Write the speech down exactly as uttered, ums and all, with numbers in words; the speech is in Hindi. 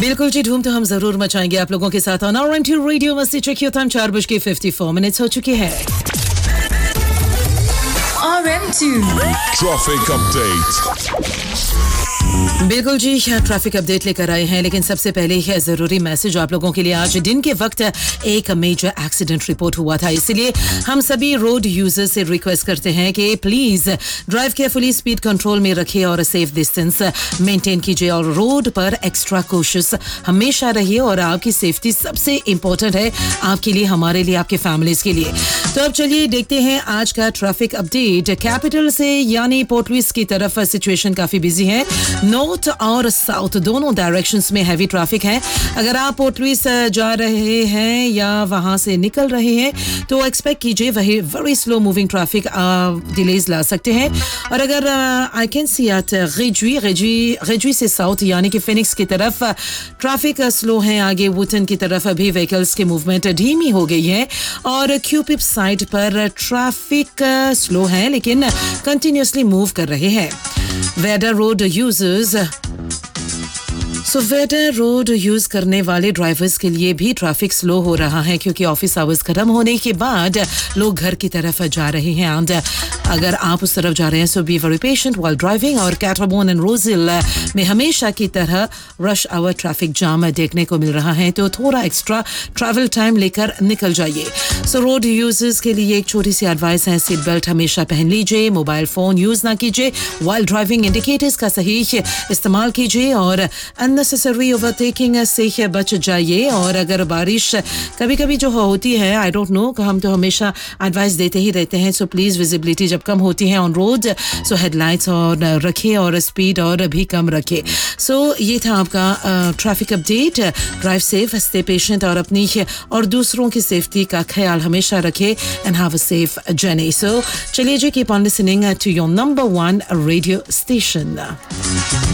बिल्कुल जी, धूम तो हम जरूर मचाएंगे आप लोगों के साथ on are N to radio मस्ती। चेक टाइम चार बज के फिफ्टी फोर मिनट्स हो चुके हैं। Are N to traffic update. बिल्कुल जी, ट्रैफिक अपडेट लेकर आए हैं, लेकिन सबसे पहले है जरूरी मैसेज आप लोगों के लिए। आज दिन के वक्त एक मेजर एक्सीडेंट रिपोर्ट हुआ था, इसलिए हम सभी रोड यूजर्स से रिक्वेस्ट करते हैं कि please drive carefully, speed control में रखिए और सेफ डिस्टेंस मेंटेन कीजिए और रोड पर एक्स्ट्रा कोशिश हमेशा रहिए। और आपकी सेफ्टी सबसे इंपॉर्टेंट है, आपके लिए, हमारे लिए, आपके फैमिलीज के लिए। तो अब चलिए देखते हैं आज का ट्रैफिक अपडेट। कैपिटल से यानी पोर्ट लुइस की तरफ सिचुएशन काफी बिजी है। नॉर्थ और साउथ दोनों डायरेक्शंस में हैवी ट्रैफिक है। अगर आप पोर्ट लुइस जा रहे हैं या वहां से निकल रहे हैं तो एक्सपेक्ट कीजिए वही very slow moving traffic delays ला सकते हैं। और अगर आई कैन सी एट रेजुई रेजुई रेजुई से साउथ यानी कि फिनिक्स की तरफ ट्रैफिक स्लो है। आगे वुटन की तरफ अभी व्हीकल्स की मूवमेंट धीमी हो गई है और क्यूपिप साइड पर ट्रैफिक स्लो है लेकिन कंटिन्यूसली मूव कर रहे हैं। वेडर रोड यूजर्स सो वेडर रोड यूज करने वाले ड्राइवर्स के लिए भी ट्रैफिक स्लो हो रहा है क्योंकि ऑफिस आवर्स खत्म होने के बाद लोग घर की तरफ जा रहे हैं। एंड अगर आप उस तरफ जा रहे हैं सो be very patient while driving. और कैटरबोन एंड रोजिल में हमेशा की तरह रश आवर ट्रैफिक जाम देखने को मिल रहा है, तो थोड़ा एक्स्ट्रा ट्रैवल टाइम लेकर निकल जाइए। सो रोड यूजर्स के लिए एक छोटी सी एडवाइस है, सीट बेल्ट हमेशा पहन लीजिए, मोबाइल फोन यूज ना कीजिए व्हाइल ड्राइविंग, इंडिकेटर्स का सही इस्तेमाल कीजिए और अननेसेसरी ओवरटेकिंग से बच जाइए। और अगर बारिश कभी कभी जो होती है, आई डोंट नो, हम तो हमेशा एडवाइस देते ही रहते हैं, सो प्लीज विजिबिलिटी जब कम होती है ऑन रोड सो हेडलाइट्स और रखिए और स्पीड और भी कम रखिए। सो ये था आपका traffic update. Drive safe, stay patient और अपनी और दूसरों की सेफ्टी का ख्याल हमेशा रखें and have a safe journey. सो चलिए जी, keep on listening to your number one radio station.